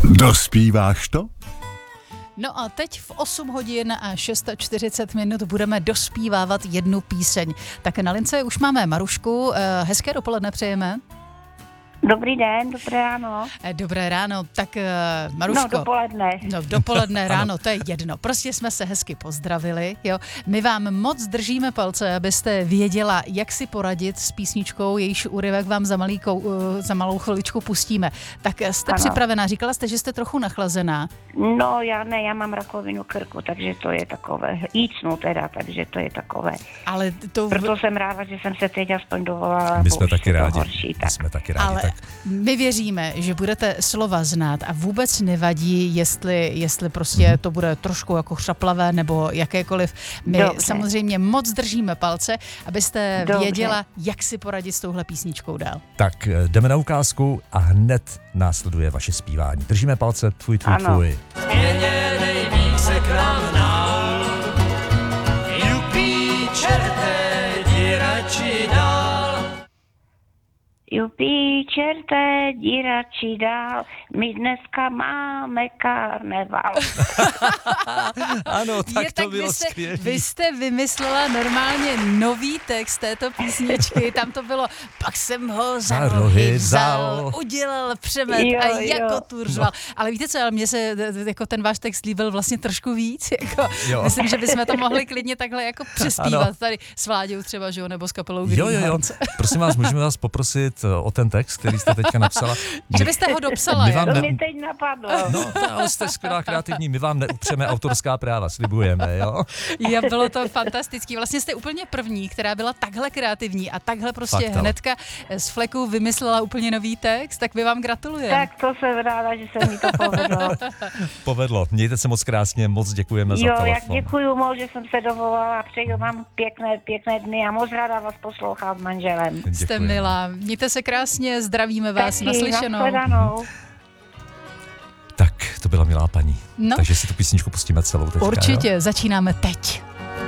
Dospíváš to? No a teď v 8 hodin a 6:40 minut budeme dospívávat jednu píseň. Tak na lince už máme Marušku. Hezké dopoledne přejeme. Dobrý den, dobré ráno. Dobré ráno, tak Maruško. No, dopoledne. No, dopoledne, ráno, to je jedno. Prostě jsme se hezky pozdravili, jo. My vám moc držíme palce, abyste věděla, jak si poradit s písničkou, jejíž úryvek vám za malou chviličku pustíme. Tak jste připravená? Říkala jste, že jste trochu nachlazená. No, já mám rakovinu krku, takže to je takové, jícnu teda, takže to je takové. Ale to... Proto jsem ráda, že jsem se teď aspoň dovolala. My jsme taky rádi. Horší, My jsme taky rádi. Ale tak. my věříme, že budete slova znát a vůbec nevadí, jestli prostě to bude trošku jako chřaplavé nebo jakékoliv. My samozřejmě moc držíme palce, abyste věděla, jak si poradit s touhle písničkou dál. Tak jdeme na ukázku a hned následuje vaše zpívání. Držíme palce, tvůj. Nejvíc se k nám hnal, jupí čerté, jdi radši dál. Jupí čerté, jdi radši dál, my dneska máme karneval. Ano, tak to bylo skvělé. Vy jste vymyslela normálně nový text této písničky, tam to bylo, pak jsem ho za rohy vzal, udělal přemet a jako turžval. No. Ale víte co, ale mně se jako ten váš text líbil vlastně trošku víc, jako, myslím, že bychom to mohli klidně takhle jako přespívat tady s Vláďou třeba, že jo, nebo s kapelou Jo. Prosím vás, můžeme vás poprosit o ten text, který jste teďka napsala. Že byste ho dopsala, To mi teď napadlo. No, ale jste skvělá, kreativní, my vám neupřeme autorská práva, slibujeme, jo? Jo, bylo to fantastický. Vlastně jste úplně první, která byla takhle kreativní a takhle prostě hnedka z fleku vymyslela úplně nový text, tak my vám gratulujeme. Tak to jsem ráda, že se mi to povedlo. Povedlo. Mějte se moc krásně, moc děkujeme za telefon. Jak děkuju moc, že jsem se dovolala, přeju vám pěkné dny a moc ráda vás poslouchám s manželem. Jste milá. Mějte se krásně, zdravíme vás, Taky, naslyšenou. Tak, to byla milá paní. No. Takže si tu písničku pustíme celou teďka. Určitě, jo? začínáme teď.